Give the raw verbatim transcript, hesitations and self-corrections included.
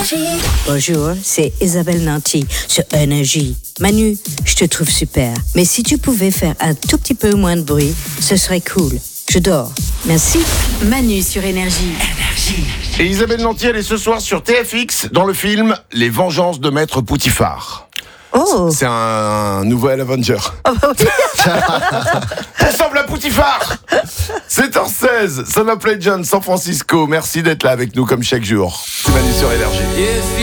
Bonjour, c'est Isabelle Nanty sur Énergie. Manu, je te trouve super. Mais si tu pouvais faire un tout petit peu moins de bruit, ce serait cool. Je dors. Merci. Manu sur Énergie. Et Isabelle Nanty, elle est ce soir sur T F X dans le film Les Vengeances de Maître Poutifar. Oh. C'est un nouvel Avenger. Ensemble à Poutifar. sept heures seize, Son of Legend, San Francisco. Merci d'être là avec nous comme chaque jour. C'est Manu sur Énergie.